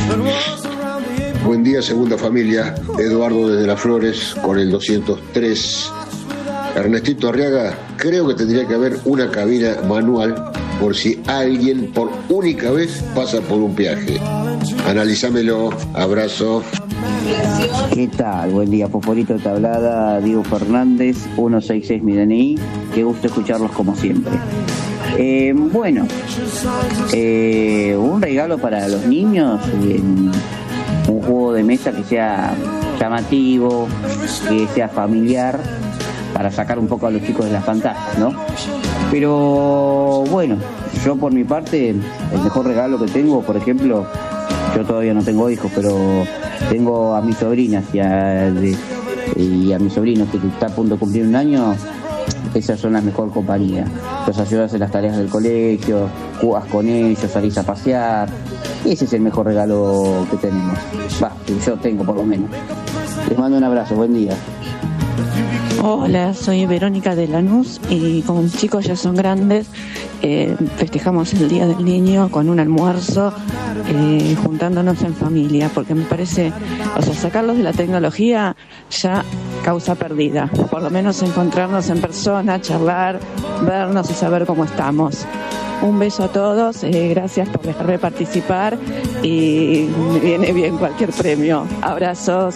Buen día, segunda familia. Eduardo desde Las Flores con el 203. Ernestito Arriaga, creo que tendría que haber una cabina manual por si alguien por única vez pasa por un peaje. Analízamelo. Abrazo. ¿Qué tal? Buen día, Fosforito de Tablada, Diego Fernández, 166 mi DNI. Qué gusto escucharlos como siempre. Un regalo para los niños, un juego de mesa que sea llamativo, que sea familiar, para sacar un poco a los chicos de las pantallas, ¿no? Pero bueno, yo por mi parte, el mejor regalo que tengo, por ejemplo, yo todavía no tengo hijos, pero tengo a mis sobrinas y a mis sobrinos que está a punto de cumplir un año. Esas son las mejor compañía. Los ayudas en las tareas del colegio, jugás con ellos, salís a pasear. Ese es el mejor regalo que tenemos. Que yo tengo por lo menos. Les mando un abrazo, buen día. Hola, soy Verónica de Lanús y como mis chicos ya son grandes, festejamos el Día del Niño con un almuerzo, juntándonos en familia, porque me parece, sacarlos de la tecnología ya causa perdida. Por lo menos encontrarnos en persona, charlar, vernos y saber cómo estamos. Un beso a todos, gracias por dejarme participar y me viene bien cualquier premio. Abrazos.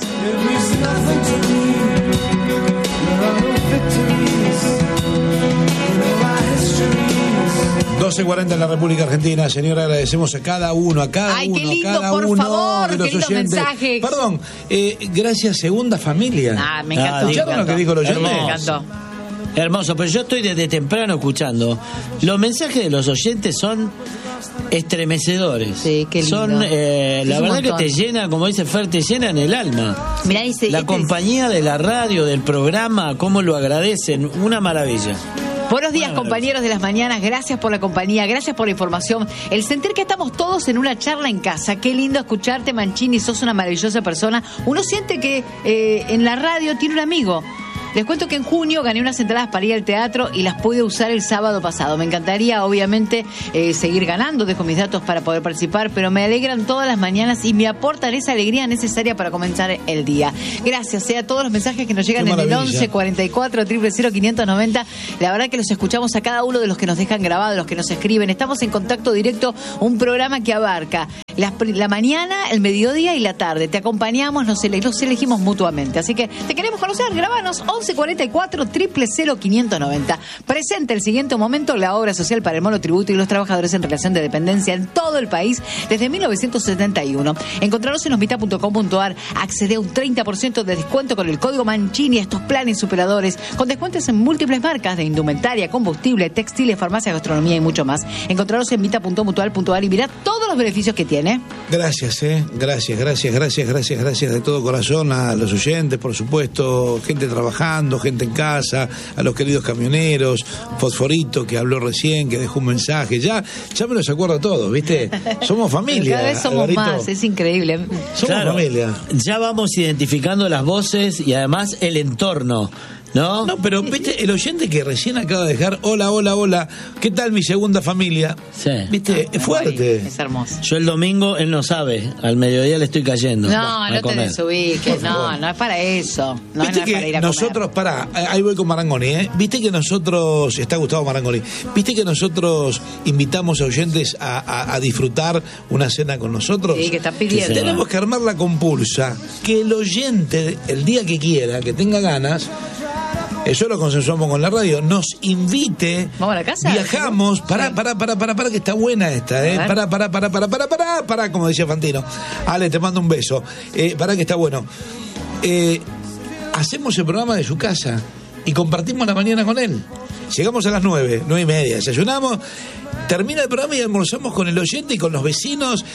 12:40 en la República Argentina. Señora, agradecemos a cada uno, Ay, qué lindo, por favor, de los qué lindos oyentes. mensajes. Perdón, gracias, segunda familia. Me encantó. ¿Escucharon lo que dijo el oyente? Me encantó. Hermoso, pero yo estoy desde temprano escuchando. Los mensajes de los oyentes son estremecedores. Sí, qué lindo. Son, la verdad que te llena, como dice Fer, te llenan el alma. Mirá, dice, la compañía de la radio, del programa, cómo lo agradecen, una maravilla. Buenos días, compañeros de las mañanas, gracias por la compañía, gracias por la información. El sentir que estamos todos en una charla en casa, qué lindo escucharte, Mancini, sos una maravillosa persona. Uno siente que en la radio tiene un amigo. Les cuento que en junio gané unas entradas para ir al teatro y las pude usar el sábado pasado. Me encantaría, obviamente, seguir ganando. Dejo mis datos para poder participar, pero me alegran todas las mañanas y me aportan esa alegría necesaria para comenzar el día. Gracias a todos los mensajes que nos llegan en el 11 44 000 590. La verdad que los escuchamos a cada uno de los que nos dejan grabados, los que nos escriben. Estamos en contacto directo, un programa que abarca la mañana, el mediodía y la tarde. Te acompañamos, los elegimos mutuamente. Así que te queremos conocer, grabanos 11 44 000 590. Presenta el siguiente momento la obra social para el monotributo y los trabajadores en relación de dependencia en todo el país desde 1971. Encontraros en osvita.com.ar. Accede a un 30% de descuento con el código Mancini a estos planes superadores, con descuentos en múltiples marcas de indumentaria, combustible, textiles, farmacia, gastronomía y mucho más. Encontraros en vita.mutual.ar y mirad todos los beneficios que tiene. Gracias, gracias de todo corazón a los oyentes, por supuesto, gente trabajando, gente en casa, a los queridos camioneros, Fosforito que habló recién, que dejó un mensaje, ya me los acuerdo a todos, ¿viste? Somos familia. Cada vez somos más, es increíble. Somos familia. Ya vamos identificando las voces y además el entorno. ¿No? No, pero viste, el oyente que recién acaba de dejar, hola, ¿qué tal mi segunda familia? Sí. Viste, es fuerte. Es hermoso. Yo el domingo, él no sabe, al mediodía le estoy cayendo. No te desubiques, no es para eso. No Viste es que para ir a nosotros, comer. ahí voy con Marangoni, Viste que nosotros, está Gustavo Marangoni, viste que nosotros invitamos a oyentes a disfrutar una cena con nosotros. Sí, que están pidiendo. Tenemos que armar la compulsa, que el oyente, el día que quiera, que tenga ganas, eso lo consensuamos con la radio, nos invite. ¿Vamos a la casa? Viajamos. Pará, que está buena esta, Pará, como decía Fantino. Ale, te mando un beso. Pará que está bueno. Hacemos el programa de su casa y compartimos la mañana con él. Llegamos a las 9:30, desayunamos, termina el programa y almorzamos con el oyente y con los vecinos,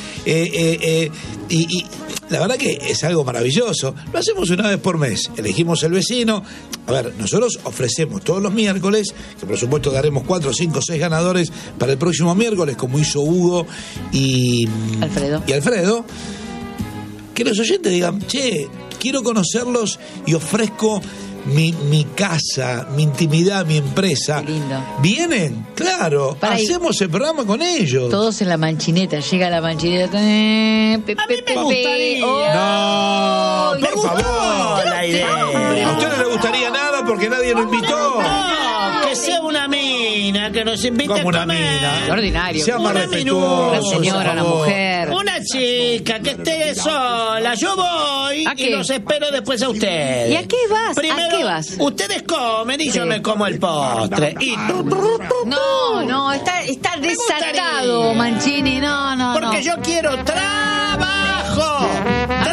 y la verdad que es algo maravilloso. Lo hacemos una vez por mes, elegimos el vecino. A ver, nosotros ofrecemos todos los miércoles, que por supuesto daremos 4, 5, 6 ganadores para el próximo miércoles, como hizo Hugo y Alfredo, que los oyentes digan, che, quiero conocerlos y ofrezco mi casa, mi intimidad, mi empresa. Qué lindo. ¿Vienen? Claro, hacemos el programa con ellos. Todos en la manchineta, llega la manchineta. A mí me gustaría. No, Me por gustó favor. la idea. A usted no le gustaría nada porque nadie lo invitó. No, que sea una mina que nos invite Como a una comer. mina. Qué ordinario. Sea más Una respetuoso. Una señora, una mujer. Una chica que esté sola. Yo voy ¿A qué? y los espero después a ustedes. ¿Y a qué vas? Primero, ¿A qué vas? ustedes comen y yo me como el postre. Y No, está desatado, gustaría. Mancini. No. porque yo quiero trabajo. A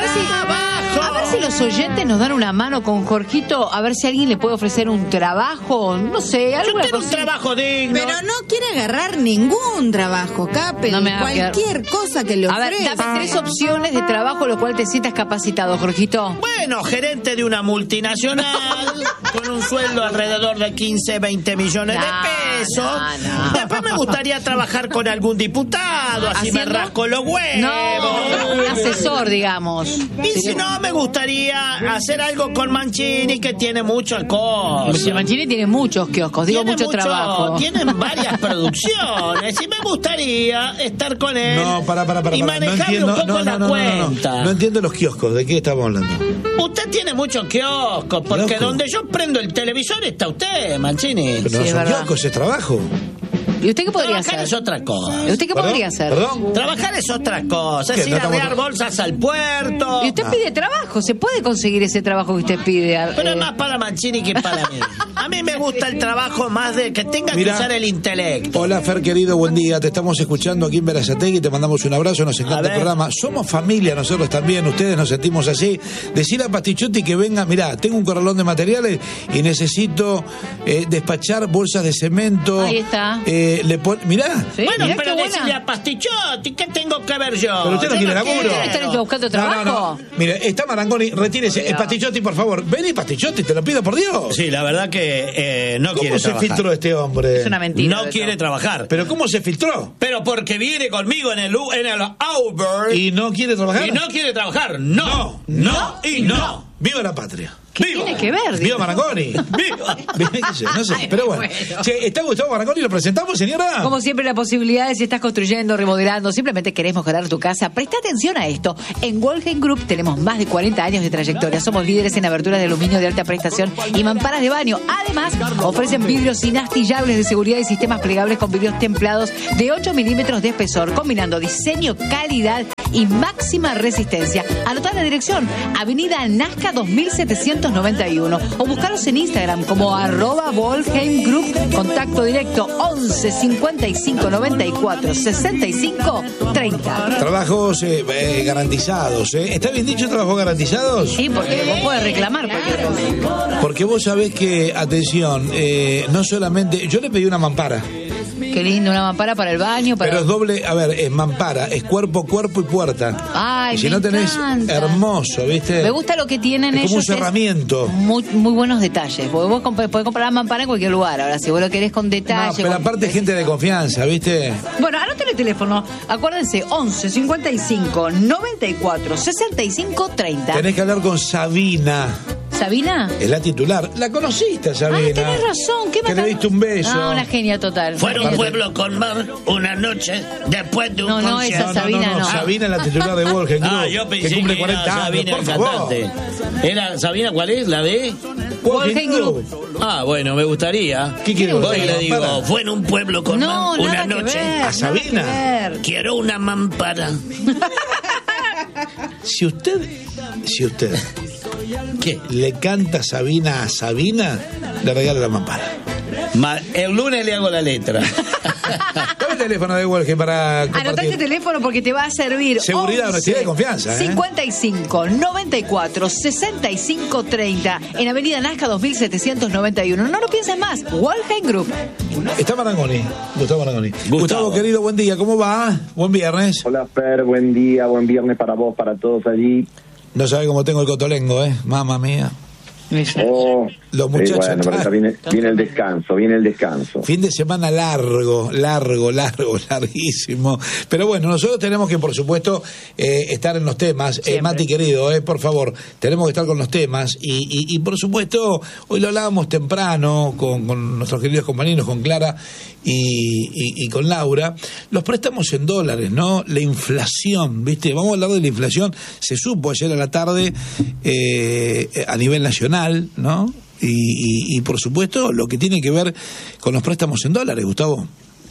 ver si los oyentes nos dan una mano con Jorgito, a ver si alguien le puede ofrecer un trabajo, no sé, Yo alguna quiero un cosa. trabajo digno. Pero no quiere agarrar ningún trabajo, Capel. No me haga Cualquier cosa que le A ver, ofrezca. dame 3 opciones de trabajo los cuales te sientas capacitado, Jorgito. Bueno, gerente de una multinacional con un sueldo alrededor de 15, 20 millones de pesos. No. Después me gustaría trabajar con algún diputado, así me ¿Haciendo? rasco los huevos. No, un asesor, digamos. Y si no, me gustaría hacer algo con Mancini, que tiene mucho alcohol. Porque Mancini tiene muchos kioscos, digo, mucho trabajo. Tienen varias producciones y me gustaría estar con él No, para. y No manejarle entiendo, un poco la cuenta. No entiendo los kioscos, ¿de qué estamos hablando? Usted tiene muchos kioscos, porque ¿Kiosco? donde yo prendo el televisor está usted, Mancini. Pero no es son verdad. kioscos, es trabajo. ¿Y usted qué podría Trabajar hacer? es otra cosa. ¿Y usted qué ¿Perdón? podría hacer? ¿Perdón? Trabajar es otra cosa. ¿Qué? Es ir No a estamos- arrear bolsas al puerto. Y usted pide trabajo, se puede conseguir ese trabajo que usted pide. Pero es más para Mancini que para mí. A mí me gusta el trabajo más de que tenga Mirá. que usar el intelecto. Hola Fer, querido, buen día. Te estamos escuchando aquí en Berazategui, te mandamos un abrazo, nos A encanta ver. el programa. Somos familia nosotros también, ustedes nos sentimos así. Decir a Pastichotti que venga, mirá, tengo un corralón de materiales y necesito despachar bolsas de cemento. Ahí está. Mirá, ¿Sí? Bueno, Mirá pero qué buena. decirle a Pastichotti, ¿qué tengo que ver yo? pero usted no Yo quiere laburo. ¿Usted no está buscando trabajo? No. Mire, está Marangoni, retírese. Cuidado. Pastichotti, por favor. Vení, Pastichotti, te lo pido por Dios. Sí, la verdad que no ¿Cómo quiere se trabajar. filtró este hombre? Es una mentira. No de quiere todo. trabajar. ¿Pero cómo se filtró? Pero porque viene conmigo en el Uber ¿Y no quiere trabajar? y no quiere trabajar. No, y no. ¡Viva la patria! ¿Qué ¡Viva! tiene que ver? ¡Viva Marangoni! ¡Viva! No sé, pero bueno. Bueno. Che, ¿está Gustavo Marangoni? ¿Lo presentamos, señora? Como siempre, la posibilidad es si estás construyendo, remodelando, simplemente querés mejorar tu casa. Presta atención a esto. En Wolgen Group tenemos más de 40 años de trayectoria. Somos líderes en aberturas de aluminio de alta prestación y mamparas de baño. Además, ofrecen vidrios inastillables de seguridad y sistemas plegables con vidrios templados de 8 milímetros de espesor, combinando diseño, calidad y máxima resistencia. Anotá la dirección: Avenida Nazca 2791, o buscaros en Instagram como @Wolheim Group. Contacto directo 11 55 94 65 30. Trabajos garantizados, ¿eh? ¿Está bien dicho trabajos garantizados? Sí, porque vos podés reclamar cualquier cosa. Porque vos sabés que, atención, no solamente... Yo le pedí una mampara, Qué lindo, una mampara para el baño. Para... pero es doble, a ver, es mampara, es cuerpo y puerta. Ay, y si me no tenés, encanta. hermoso, ¿viste? Me gusta lo que tienen Es ellos. como un cerramiento. Muy, muy buenos detalles. Porque vos podés comprar la mampara en cualquier lugar. Ahora, si vos lo querés con No, detalle. pero con- aparte gente de confianza, ¿viste? Bueno, anoten el teléfono. Acuérdense, 11 55 94 65 30. Tenés que hablar con Sabina, ¿Sabina? es la titular. La conociste, Sabina. Ah, tenés razón. ¿Qué Que le diste un beso. Ah, una genia total. Fue a un Una genia pueblo con mar una noche después de un No, no, concierto. esa Sabina no. Sabina es la titular de Wolgen Group. Ah, yo pensé que cumple que 40 era años, Sabina por el favor. cantante. ¿Era Sabina cuál es? ¿La de? Wolgen Group. Ah, bueno, me gustaría. ¿Qué quiere Voy usted, y le la digo, mampara? fue en un pueblo con No, mar una nada que noche. ver, ¿A Sabina? nada que ver. Quiero una mampara. Si usted ¿Qué? le canta Sabina a Sabina, le regala la mampara. El lunes le hago la letra. Dame el teléfono de Wolgen para Anotá este compartir. teléfono porque te va a servir. Seguridad, honestidad y confianza, ¿eh? 55 94 65 30 en Avenida Nazca 2791. No lo pienses más. Wolheim Group. Está Marangoni, Gustavo Marangoni. Gustavo, querido, buen día, ¿cómo va? Buen viernes. Hola Fer, buen día, buen viernes para vos, para todos allí. No sabe cómo tengo el cotolengo, ¿eh? Mamma mía. Los muchachos bueno, pero viene el descanso. Fin de semana larguísimo. Pero bueno, nosotros tenemos que, por supuesto, estar en los temas. Mati, querido, por favor, tenemos que estar con los temas. Y por supuesto, hoy lo hablábamos temprano con nuestros queridos compañeros, con Clara y con Laura. Los préstamos en dólares, ¿no? La inflación, ¿viste? Vamos a hablar de la inflación. Se supo ayer a la tarde a nivel nacional, ¿no? Y por supuesto lo que tiene que ver con los préstamos en dólares, Gustavo.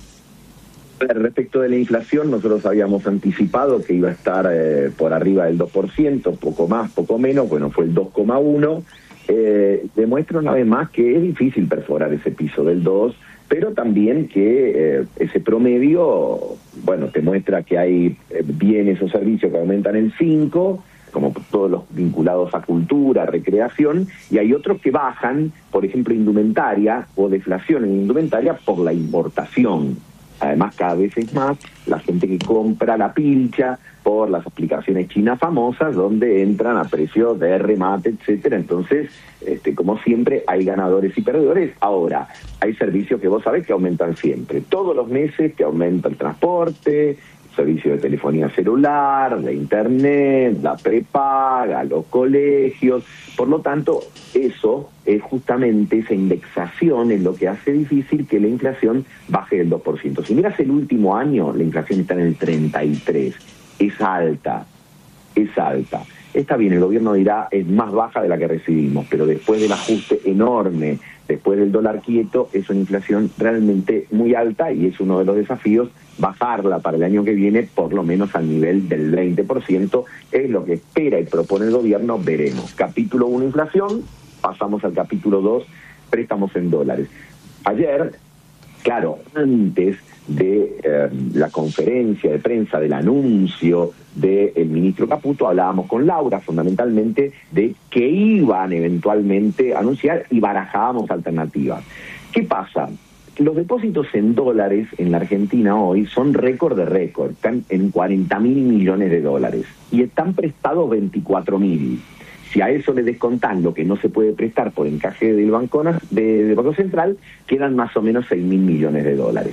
Respecto de la inflación, nosotros habíamos anticipado que iba a estar por arriba del 2%, poco más, poco menos, bueno, fue el 2,1%. Demuestra una vez más que es difícil perforar ese piso del 2%, pero también que ese promedio, bueno, te muestra que hay bienes o servicios que aumentan el 5%, como todos los vinculados a cultura, recreación, y hay otros que bajan, por ejemplo, indumentaria o deflación en indumentaria por la importación. Además, cada vez es más la gente que compra la pilcha por las aplicaciones chinas famosas, donde entran a precios de remate, etcétera. Entonces, como siempre, hay ganadores y perdedores. Ahora, hay servicios que vos sabés que aumentan siempre. Todos los meses que aumenta el transporte, servicio de telefonía celular, de internet, la prepaga, los colegios. Por lo tanto, eso es justamente esa indexación es lo que hace difícil que la inflación baje del 2%. Si miras el último año, la inflación está en el 33%. Es alta. Está bien, el gobierno dirá es más baja de la que recibimos, pero después del ajuste enorme, después del dólar quieto, es una inflación realmente muy alta y es uno de los desafíos bajarla para el año que viene por lo menos al nivel del 20%, es lo que espera y propone el gobierno, veremos. Capítulo 1, inflación, pasamos al capítulo 2, préstamos en dólares. Ayer, claro, antes de la conferencia de prensa, del anuncio del ministro Caputo, hablábamos con Laura fundamentalmente de que iban eventualmente a anunciar y barajábamos alternativas. ¿Qué pasa? Los depósitos en dólares en la Argentina hoy son récord de récord, están en 40.000 millones de dólares y están prestados 24.000. Si a eso le descontan lo que no se puede prestar por encaje del Banco Central, quedan más o menos 6.000 millones de dólares.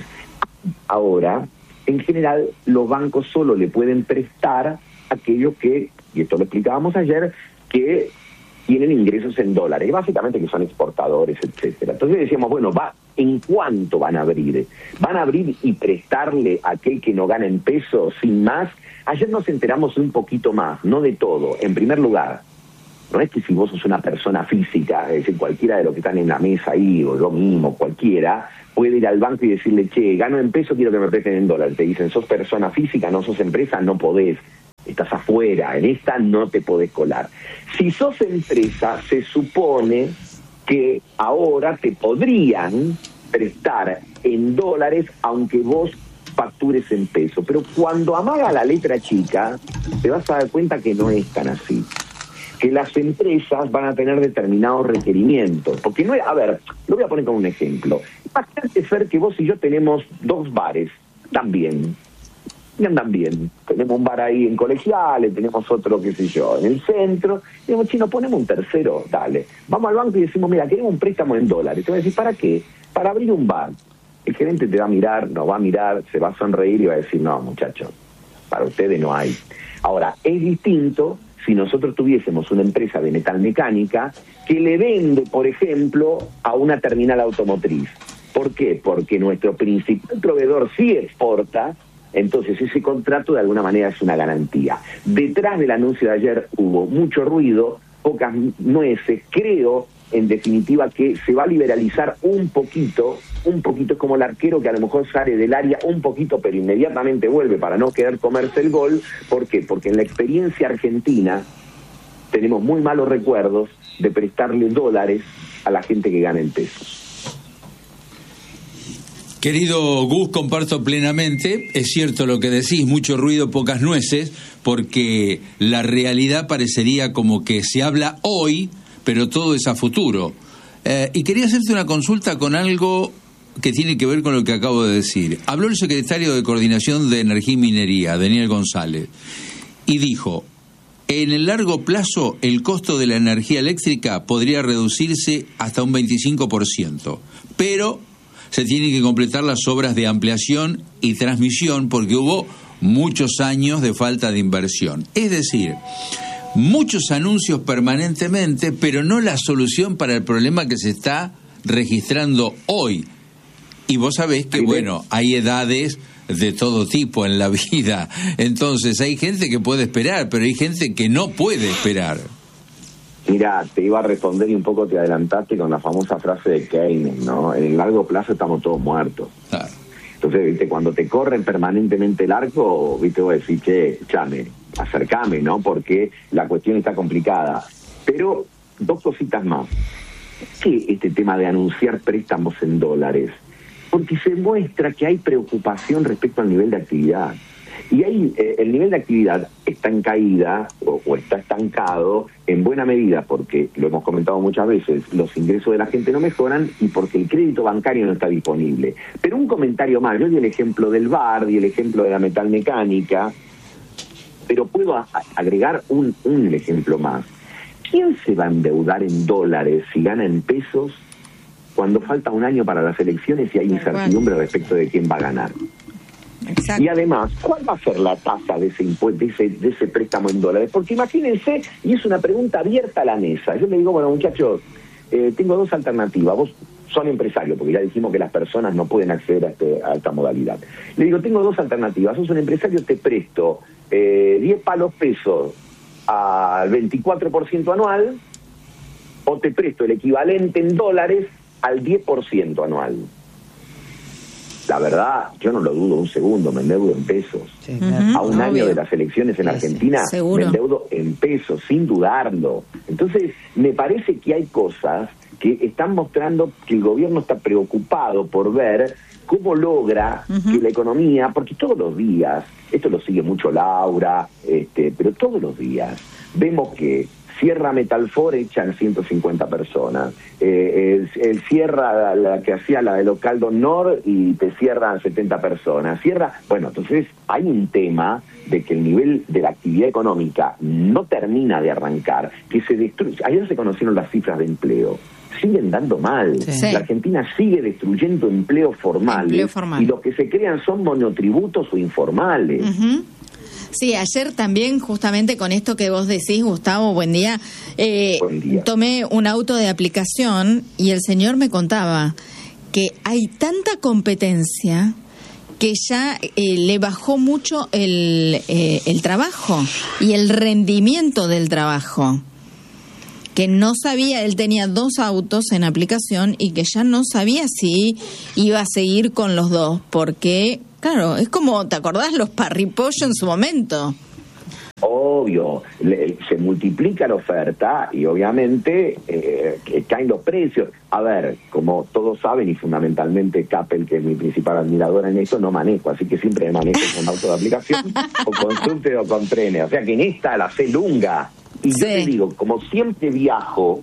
Ahora, en general, los bancos solo le pueden prestar aquellos que, y esto lo explicábamos ayer, que tienen ingresos en dólares, básicamente que son exportadores, etcétera. Entonces decíamos, bueno, ¿en cuánto van a abrir? ¿Van a abrir y prestarle a aquel que no gana en pesos sin más? Ayer nos enteramos un poquito más, no de todo. En primer lugar, no es que si vos sos una persona física, es decir, cualquiera de los que están en la mesa ahí, o yo mismo, cualquiera, puede ir al banco y decirle, che, gano en peso, quiero que me presten en dólares. Te dicen, sos persona física, no sos empresa, no podés. Estás afuera, en esta no te podés colar. Si sos empresa, se supone que ahora te podrían prestar en dólares, aunque vos factures en peso. Pero cuando amaga la letra chica, te vas a dar cuenta que no es tan así. Que las empresas van a tener determinados requerimientos. Porque no es, a ver, lo voy a poner como un ejemplo. Bastante Fer que vos y yo tenemos 2 bares, también. Y andan bien. Tenemos un bar ahí en Colegiales, tenemos otro, qué sé yo, en el centro. Y decimos, chino, ponemos un tercero, dale. Vamos al banco y decimos, mira, queremos un préstamo en dólares. Te va a decir, ¿para qué? Para abrir un bar. El gerente te va a mirar, nos va a mirar, se va a sonreír y va a decir, no, muchacho, para ustedes no hay. Ahora, es distinto si nosotros tuviésemos una empresa de metalmecánica que le vende, por ejemplo, a una terminal automotriz. ¿Por qué? Porque nuestro principal proveedor sí exporta, entonces ese contrato de alguna manera es una garantía. Detrás del anuncio de ayer hubo mucho ruido, pocas nueces, creo en definitiva que se va a liberalizar un poquito como el arquero que a lo mejor sale del área un poquito pero inmediatamente vuelve para no querer comerse el gol. ¿Por qué? Porque en la experiencia argentina tenemos muy malos recuerdos de prestarle dólares a la gente que gana en pesos. Querido Gus, comparto plenamente, es cierto lo que decís, mucho ruido, pocas nueces, porque la realidad parecería como que se habla hoy, pero todo es a futuro. Y quería hacerte una consulta con algo que tiene que ver con lo que acabo de decir. Habló el secretario de Coordinación de Energía y Minería, Daniel González, y dijo, en el largo plazo el costo de la energía eléctrica podría reducirse hasta un 25%, pero se tienen que completar las obras de ampliación y transmisión porque hubo muchos años de falta de inversión. Es decir, muchos anuncios permanentemente, pero no la solución para el problema que se está registrando hoy. Y vos sabés que, bueno, hay edades de todo tipo en la vida. Entonces hay gente que puede esperar, pero hay gente que no puede esperar. Mira, te iba a responder y un poco te adelantaste con la famosa frase de Keynes, ¿no? En el largo plazo estamos todos muertos. Claro. Entonces, viste, cuando te corren permanentemente el arco, viste, vos decís, che, chame, acercame, ¿no? Porque la cuestión está complicada. Pero, dos cositas más. ¿Qué este tema de anunciar préstamos en dólares? Porque se muestra que hay preocupación respecto al nivel de actividad. Y ahí el nivel de actividad está en caída o está estancado en buena medida porque, lo hemos comentado muchas veces, los ingresos de la gente no mejoran y porque el crédito bancario no está disponible. Pero un comentario más, yo di el ejemplo del bar, di el ejemplo de la metalmecánica, pero puedo agregar un ejemplo más. ¿Quién se va a endeudar en dólares si gana en pesos cuando falta un año para las elecciones y hay incertidumbre respecto de quién va a ganar? Exacto. Y además, ¿cuál va a ser la tasa de ese impuesto, de ese préstamo en dólares? Porque imagínense, y es una pregunta abierta a la mesa. Yo le digo, bueno, muchachos, tengo dos alternativas. Vos son empresarios, porque ya dijimos que las personas no pueden acceder a esta modalidad. Le digo, tengo dos alternativas. Sos un empresario, te presto 10 palos pesos al 24% anual, o te presto el equivalente en dólares al 10% anual. La verdad, yo no lo dudo un segundo, me endeudo en pesos. Sí, claro. A un año de las elecciones en Argentina, me endeudo en pesos, sin dudarlo. Entonces, me parece que hay cosas que están mostrando que el gobierno está preocupado por ver cómo logra que la economía, porque todos los días, esto lo sigue mucho Laura, pero todos los días vemos que cierra Metalfor, echan 150 personas. El cierra la que hacía la de Localdo Nord y te cierran 70 personas. Cierra, bueno, entonces hay un tema de que el nivel de la actividad económica no termina de arrancar, que se destruye. Ayer se conocieron las cifras de empleo. Siguen dando mal. Sí. La Argentina sigue destruyendo empleo formal. Y los que se crean son monotributos o informales. Sí, ayer también, justamente con esto que vos decís, Gustavo, buen día, tomé un auto de aplicación y el señor me contaba que hay tanta competencia que ya le bajó mucho el trabajo y el rendimiento del trabajo. Que no sabía, él tenía 2 autos en aplicación y que ya no sabía si iba a seguir con los 2, porque, claro, es como, ¿te acordás los parripollo en su momento? Obvio, se multiplica la oferta y obviamente caen los precios. A ver, como todos saben y fundamentalmente Capel, que es mi principal admiradora en esto, no manejo, así que siempre manejo con auto de aplicación o con subte o con trenes. O sea que en esta la sé lunga. Y yo te digo, como siempre viajo,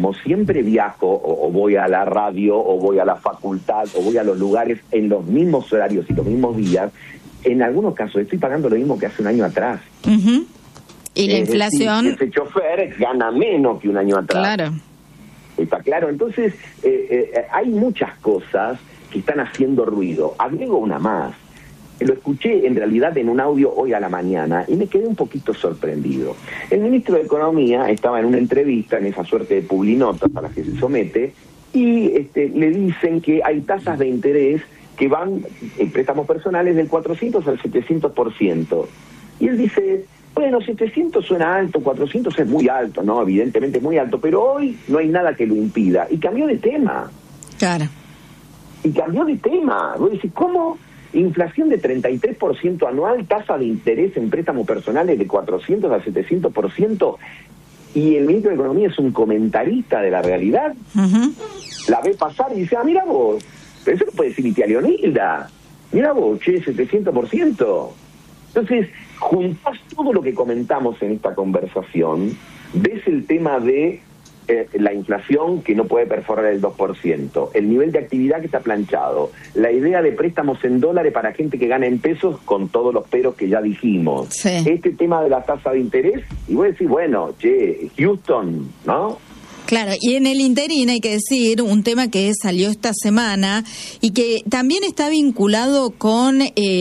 o voy a la radio, o voy a la facultad, o voy a los lugares en los mismos horarios y los mismos días, en algunos casos estoy pagando lo mismo que hace un año atrás. Y la inflación... Ese chofer gana menos que un año atrás. Claro. ¿Está claro? Entonces, hay muchas cosas que están haciendo ruido. Agrego una más. Lo escuché en realidad en un audio hoy a la mañana y me quedé un poquito sorprendido. El ministro de Economía estaba en una entrevista, en esa suerte de publinotas a las que se somete, y le dicen que hay tasas de interés que van en préstamos personales del 400 al 700%. Y él dice, bueno, 700 suena alto, 400 es muy alto, ¿no? Evidentemente muy alto, pero hoy no hay nada que lo impida. Y cambió de tema. Claro. Y cambió de tema. Vos decís, ¿cómo? Inflación de 33% anual, tasa de interés en préstamos personales de 400 a 700%, y el ministro de Economía es un comentarista de la realidad. La ve pasar y dice, mira vos, pero eso lo puede decir mi tía Leonilda, mira vos, che, 700%. Entonces, juntás todo lo que comentamos en esta conversación, ves el tema de la inflación que no puede perforar el 2%, el nivel de actividad que está planchado, la idea de préstamos en dólares para gente que gana en pesos con todos los peros que ya dijimos, este tema de la tasa de interés, y vos decís, bueno, Houston, ¿no? Claro, y en el interín hay que decir un tema que salió esta semana y que también está vinculado con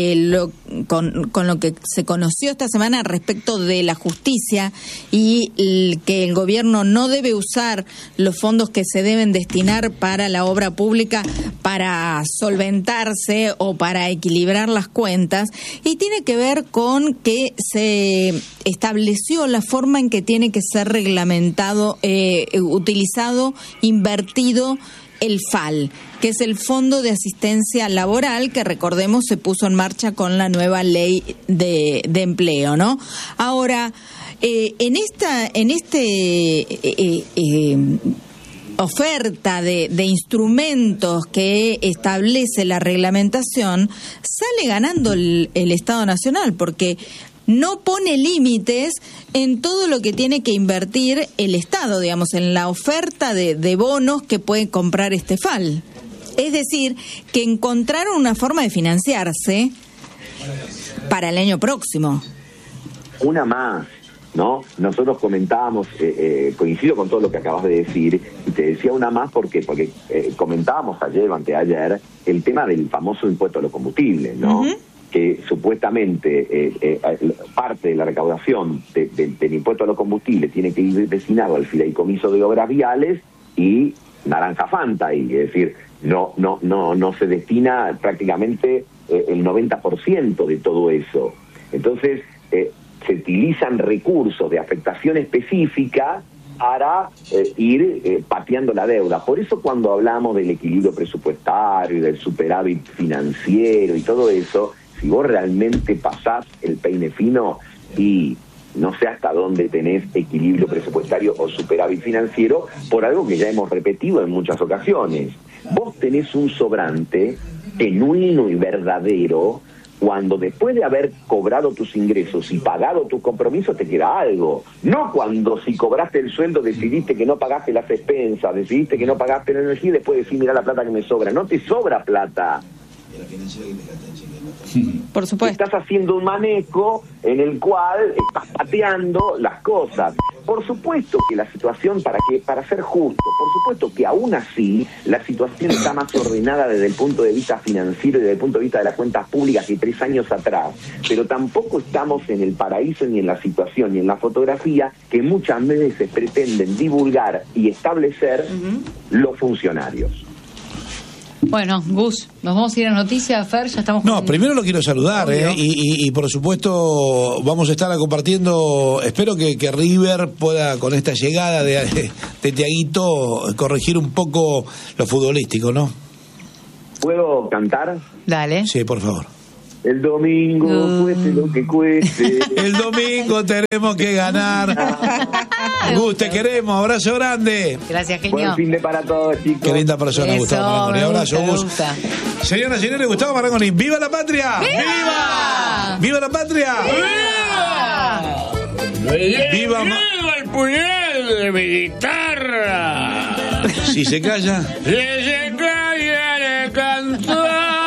lo que se conoció esta semana respecto de la justicia y que el gobierno no debe usar los fondos que se deben destinar para la obra pública para solventarse o para equilibrar las cuentas, y tiene que ver con que se estableció la forma en que tiene que ser reglamentado, utilizado, invertido el FAL, que es el Fondo de Asistencia Laboral, que recordemos se puso en marcha con la nueva ley de empleo, ¿no? Ahora, en esta oferta de instrumentos que establece la reglamentación, sale ganando el Estado Nacional, porque no pone límites en todo lo que tiene que invertir el Estado, digamos, en la oferta de bonos que puede comprar este FAL. Es decir, que encontraron una forma de financiarse para el año próximo. Una más, ¿no? Nosotros comentábamos, coincido con todo lo que acabas de decir, y te decía una más porque comentábamos ayer o anteayer el tema del famoso impuesto a los combustibles, ¿no? Uh-huh. Que supuestamente parte de la recaudación del impuesto a los combustibles tiene que ir destinado al fideicomiso de obras viales y naranja Fanta, y es decir, no se destina prácticamente el 90% de todo eso. Entonces se utilizan recursos de afectación específica para ir pateando la deuda. Por eso cuando hablamos del equilibrio presupuestario y del superávit financiero y todo eso, si vos realmente pasás el peine fino y no sé hasta dónde tenés equilibrio presupuestario o superávit financiero, por algo que ya hemos repetido en muchas ocasiones. Vos tenés un sobrante genuino y verdadero cuando después de haber cobrado tus ingresos y pagado tus compromisos te queda algo. No cuando si cobraste el sueldo decidiste que no pagaste las expensas, decidiste que no pagaste la energía y después decís, mirá la plata que me sobra. No te sobra plata. Por supuesto. Estás haciendo un manejo en el cual estás pateando las cosas. Por supuesto que la situación, para ser justo, por supuesto que aún así la situación está más ordenada desde el punto de vista financiero y desde el punto de vista de las cuentas públicas que 3 años atrás, pero tampoco estamos en el paraíso ni en la situación ni en la fotografía que muchas veces pretenden divulgar y establecer los funcionarios. Bueno, Gus, nos vamos a ir a noticias, Fer, ya estamos... No, primero lo quiero saludar, y por supuesto vamos a estar compartiendo, espero que River pueda con esta llegada de Thiaguito corregir un poco lo futbolístico, ¿no? ¿Puedo cantar? Dale. Sí, por favor. El domingo, cueste lo que cueste. El domingo tenemos que ganar. Gus, te queremos, abrazo grande. Gracias, genio. Buen fin de para todos, chicos. Qué linda persona, Eso, Gustavo Marangoni. Abrazo, Gus. Señoras y señores, Gustavo Marangoni. ¡Viva la patria! ¡Viva! ¡Viva la patria! ¡Viva! ¡Viva el puñal de mi guitarra! Si se calla. Si se calla de cantar.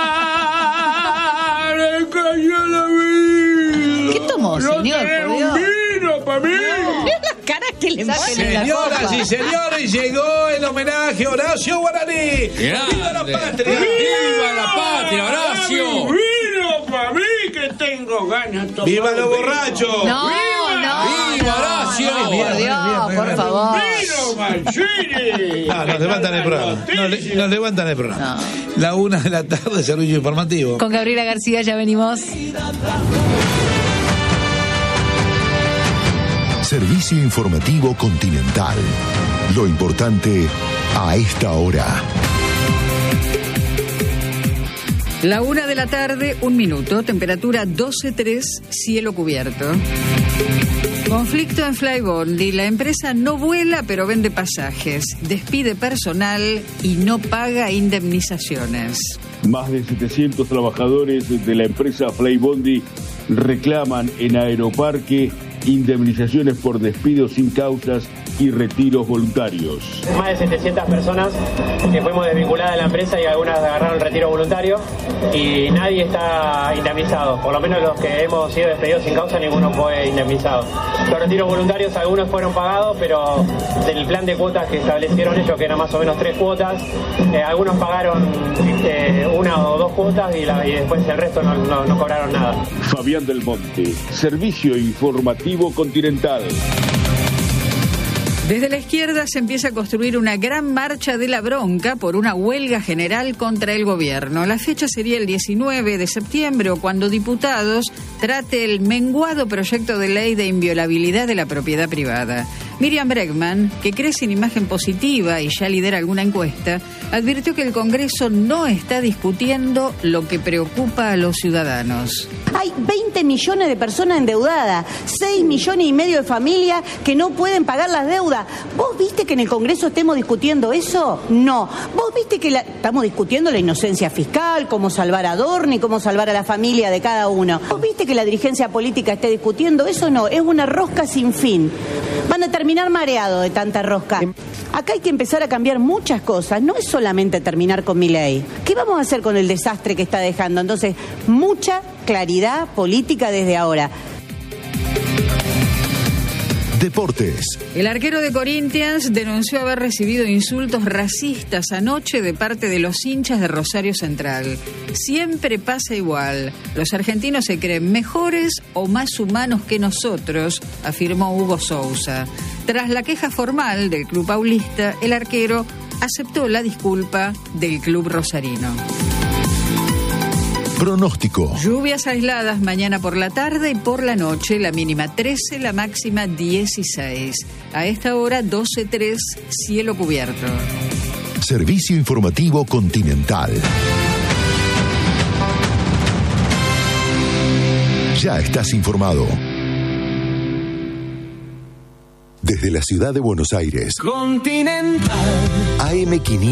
¿Qué tomó, señor? No un vino para mí. Las caras que le ponen. Señoras y señores, llegó el homenaje a Horacio Guaraní. ¡Viva la patria! ¡Viva la patria, Horacio! Vino para mí que tengo ganas de tomar. ¡Viva los borrachos! No. ¡Viva Horacio! Por Dios, por favor. ¡Vino Mancini! No, nos levantan el programa. Nos levantan el programa. La 1 de la tarde, servicio informativo. Con Gabriela García ya venimos. Servicio informativo Continental. Lo importante a esta hora. La 1 de la tarde, 1 minuto, temperatura 12.3, cielo cubierto. Conflicto en Flybondi, la empresa no vuela pero vende pasajes, despide personal y no paga indemnizaciones. Más de 700 trabajadores de la empresa Flybondi reclaman en Aeroparque indemnizaciones por despidos sin causas y retiros voluntarios. Más de 700 personas que fuimos desvinculadas de la empresa y algunas agarraron el retiro voluntario y nadie está indemnizado. Por lo menos los que hemos sido despedidos sin causa, ninguno fue indemnizado. Los retiros voluntarios, algunos fueron pagados, pero del plan de cuotas que establecieron ellos, que eran más o menos 3 cuotas, algunos pagaron 1 o 2 cuotas y después el resto no cobraron nada. Fabián del Monte, Servicio Informativo Continental. Desde la izquierda se empieza a construir una gran marcha de la bronca por una huelga general contra el gobierno. La fecha sería el 19 de septiembre, o cuando diputados trate el menguado proyecto de ley de inviolabilidad de la propiedad privada. Miriam Bregman, que crece en imagen positiva y ya lidera alguna encuesta, advirtió que el Congreso no está discutiendo lo que preocupa a los ciudadanos. Hay 20 millones de personas endeudadas, 6 millones y medio de familias que no pueden pagar las deudas. ¿Vos viste que en el Congreso estemos discutiendo eso? No. ¿Vos viste que estamos discutiendo la inocencia fiscal, cómo salvar a Dorni, cómo salvar a la familia de cada uno? ¿Vos viste que la dirigencia política esté discutiendo eso? No, es una rosca sin fin. Van a terminar mareados de tanta rosca. Acá hay que empezar a cambiar muchas cosas, no es solamente terminar con Milei. ¿Qué vamos a hacer con el desastre que está dejando? Entonces, mucha claridad política desde ahora. Deportes. El arquero de Corinthians denunció haber recibido insultos racistas anoche de parte de los hinchas de Rosario Central. Siempre pasa igual. Los argentinos se creen mejores o más humanos que nosotros, afirmó Hugo Sousa. Tras la queja formal del club paulista, el arquero aceptó la disculpa del club rosarino. Pronóstico. Lluvias aisladas mañana por la tarde y por la noche, la mínima 13, la máxima 16. A esta hora 12:03, cielo cubierto. Servicio Informativo Continental. Ya estás informado. Desde la ciudad de Buenos Aires. Continental. AM500.